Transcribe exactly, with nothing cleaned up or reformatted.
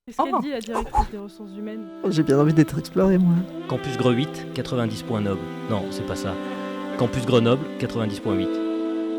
Qu'est-ce qu'elle Oh. dit, la directrice des ressources humaines? J'ai bien envie d'être exploré, moi. Campus Greux huit, quatre-vingt-dix points noble. Non, c'est pas ça. Campus Grenoble, quatre-vingt-dix virgule huit.